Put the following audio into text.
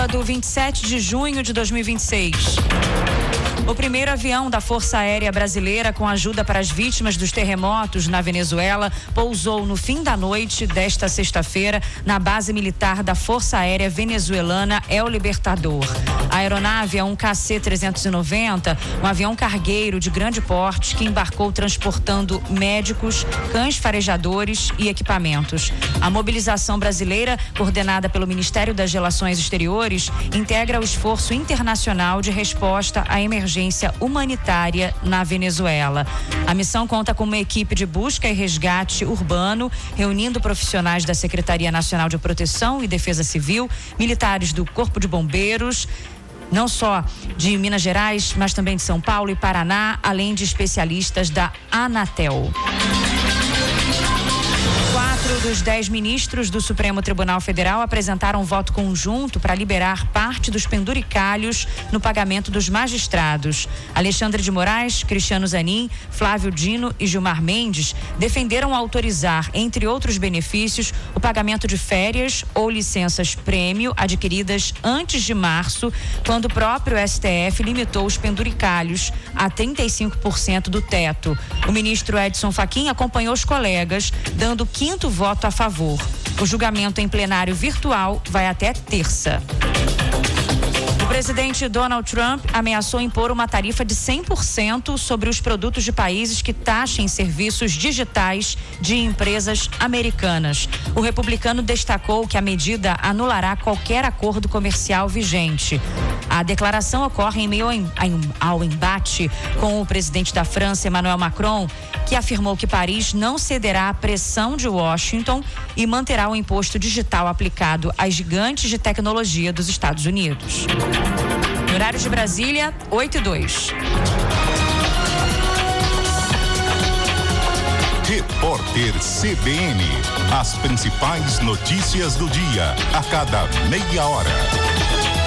sábado, 27 de junho de 2026. O primeiro avião da Força Aérea Brasileira com ajuda para as vítimas dos terremotos na Venezuela pousou no fim da noite desta sexta-feira na base militar da Força Aérea Venezuelana El Libertador. A aeronave é um KC-390, um avião cargueiro de grande porte que embarcou transportando médicos, cães farejadores e equipamentos. A mobilização brasileira, coordenada pelo Ministério das Relações Exteriores, integra o esforço internacional de resposta à emergência humanitária na Venezuela. A missão conta com uma equipe de busca e resgate urbano, reunindo profissionais da Secretaria Nacional de Proteção e Defesa Civil, militares do Corpo de Bombeiros, não só de Minas Gerais, mas também de São Paulo e Paraná, além de especialistas da Anatel. 4 dos 10 ministros do Supremo Tribunal Federal apresentaram voto conjunto para liberar parte dos penduricalhos no pagamento dos magistrados. Alexandre de Moraes, Cristiano Zanin, Flávio Dino e Gilmar Mendes defenderam autorizar, entre outros benefícios, o pagamento de férias ou licenças prêmio adquiridas antes de março, quando o próprio STF limitou os penduricalhos a 35% do teto. O ministro Edson Fachin acompanhou os colegas, dando quinto voto a favor. O julgamento em plenário virtual vai até terça. O presidente Donald Trump ameaçou impor uma tarifa de 100% sobre os produtos de países que taxem serviços digitais de empresas americanas. O republicano destacou que a medida anulará qualquer acordo comercial vigente. A declaração ocorre em meio ao embate com o presidente da França, Emmanuel Macron, que afirmou que Paris não cederá à pressão de Washington e manterá o imposto digital aplicado às gigantes de tecnologia dos Estados Unidos. No horário de Brasília, 8:02. Repórter CBN. As principais notícias do dia, a cada meia hora.